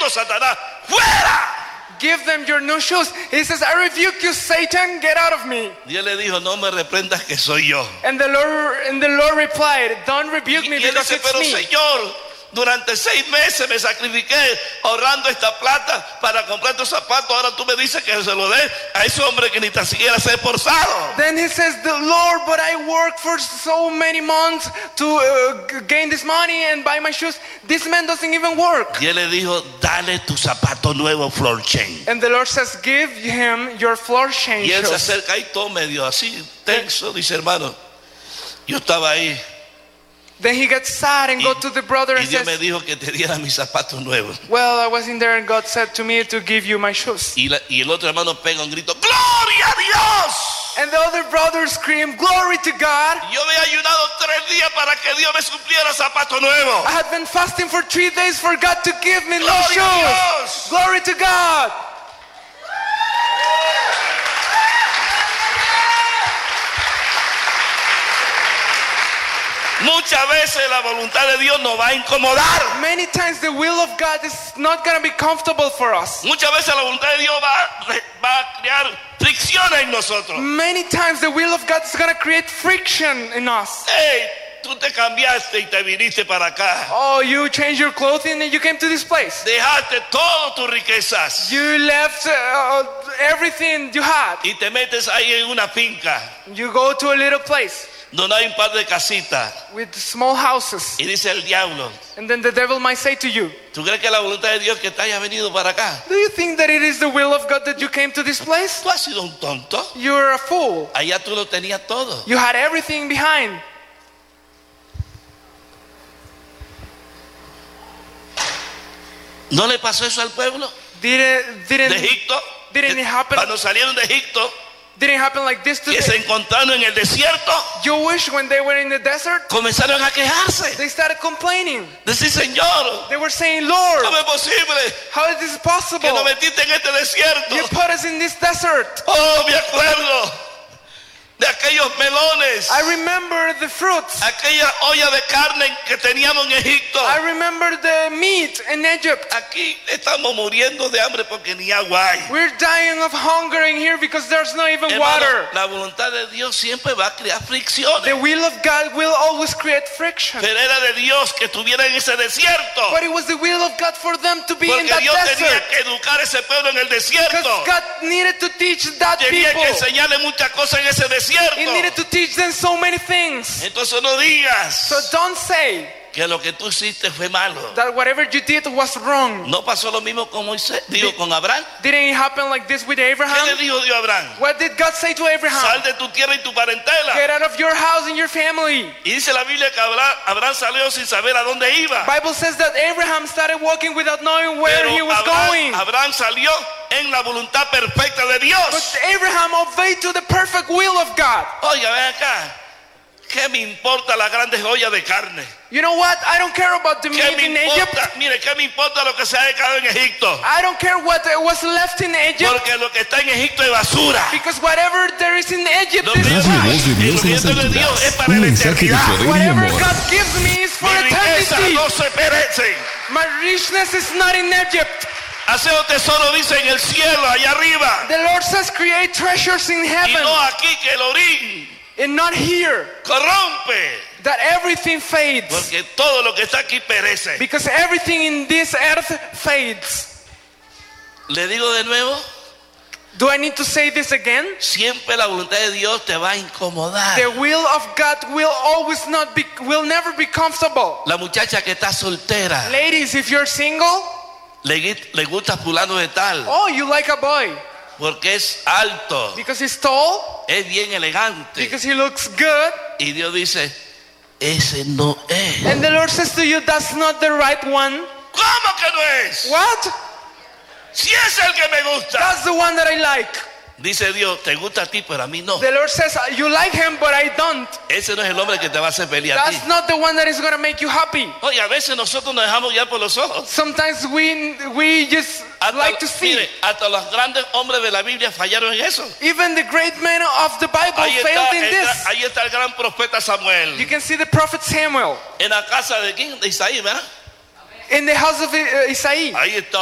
Satanás, fuera. Give them your new shoes. He says, I rebuke you, Satan, get out of me. Dios le dijo, no me reprendas que soy yo. And the Lord replied, don't rebuke me Y él because dice, it's pero me. Señor, durante 6 meses me sacrifiqué ahorrando esta plata para comprar estos zapatos. Ahora tú me dices que se lo dé a ese hombre que ni tan siquiera se ha esforzado. Then he says, the Lord, but I worked for so many months to gain this money and buy my shoes. This man doesn't even work. Y él le dijo, dale tu zapato nuevo, floor chain. And the Lord says, give him your floor change Y él se shoes. acerca ahí todo medio así, tenso, dice, hermano, yo estaba ahí. Then he gets sad and go to the brother Y and Dios me says, dijo que te diera mis zapatos nuevos. well, I was in there and God said to me to give you my shoes. Y el otro hermano pega un grito, ¡Gloria a Dios! And the other brother screamed, glory to God. Yo había ayunado 3 días para que Dios me supliera zapatos nuevos. I had been fasting for 3 days for God to give me new Gloria a shoes. Dios. Glory to God. Muchas veces la voluntad de Dios nos va a incomodar. Many times the will of God is not going to be comfortable for us. Muchas veces la voluntad de Dios va a crear fricciones en nosotros. Many times the will of God is going to create friction in us. Hey, tú te cambiaste y te viniste para acá. Oh, you changed your clothing and you came to this place. Dejaste todas tus riquezas You left everything you had. y te metes ahí en una finca You go to a little place donde hay un par de casitas with small houses. y dice el diablo, And then the devil might say to you, ¿tú crees que es la voluntad de Dios que te haya venido para acá? do you think that it is the will of God that you came to this place? Tú has sido un tonto. You're a fool. Allá tú lo tenías todo. You had everything behind. ¿No le pasó eso al pueblo de Didn't Egipto? Didn't it happen? Cuando salieron de Egipto, Didn't happen like this to que se encontraron en el desierto, Jewish when they were in the desert? comenzaron a quejarse. They started complaining. Decir, Señor, They were saying, Lord, ¿cómo es posible how is this que possible? nos metiste en este desierto? You put us in this desert. Oh, me acuerdo de aquellos melones, I remember the fruits. aquella olla de carne que teníamos en Egipto. I remember the meat in Egypt. Aquí estamos muriendo de hambre porque ni agua hay. We're dying of hunger in here because there's not even Hermano, water. la voluntad de Dios siempre va a crear fricciones. The will of God will always create friction. Pero era de Dios que estuviera en ese desierto, But it was the will of God for them to be in porque that Dios tenía desert. que educar a ese pueblo en el Because desierto. God needed to teach that Tenía people. que enseñarle muchas cosas en ese desierto. He needed to teach them so many things. Entonces no digas So don't say que lo que tú hiciste fue malo. that whatever you did was wrong. No pasó lo mismo con Moisés, digo con Abraham. Didn't it happen like this with ¿Qué le Abraham? dijo Dios a Abraham? What did God say to Sal Abraham? de tu tierra y tu parentela. Get out of your house and your family. Y dice la Biblia que Abraham salió sin saber a dónde iba. Bible says that Abraham started walking without knowing where Pero he was going. Abraham salió en la voluntad perfecta de Dios. But Abraham obeyed to the perfect will of God. Oiga, ven acá. ¿Qué me importa la grande olla de carne? You know what? I don't care about the ¿Qué meat me in Egypt. importa? Mire, ¿qué me importa lo que se ha dejado en Egipto? I don't care what was left in Egypt. Porque lo que está en Egipto es basura. Because whatever there is in Egypt Lo is que Radio trash. Voz de Dios en las el gobierno de Dios es alturas. para Un la mensaje de eternidad. poder y Whatever amor. God gives me is for Mi riqueza eternity. no se perece. My richness is not in Egypt. Haceo tesoro, dice, en el cielo, allá arriba. The Lord says create treasures in Y heaven no aquí, que el orín and not here. corrompe. That everything fades. Porque todo lo que está aquí perece. Because everything in this earth fades. Le digo de nuevo, Do I need to say this again? siempre la voluntad de Dios te va a incomodar. The will of God will never be comfortable. La muchacha que está soltera, Ladies, if you're single, le gusta fulano de tal, oh, you like a boy porque es alto, because he's tall, es bien elegante. because he looks good. Y Dios dice, ese no es. And the Lord says to you, that's not the right one. ¿Cómo que no es? What? Si es el que me gusta. That's the one that I like. Dice Dios, te gusta a ti, pero a mí no. The Lord says, you like him, but I don't. Ese no es el hombre que te va a hacer feliz a ti. That's not the one that is going to make you happy. Oye, a veces nosotros nos dejamos guiar por los ojos. Sometimes we just like to see. Mire, hasta los grandes hombres de la Biblia fallaron en eso. Even the great men of the Bible failed in this. Ahí está el gran profeta Samuel. You can see the prophet Samuel En la casa de quién? De Isaí, ¿verdad? in the house of Isaiah. Ahí está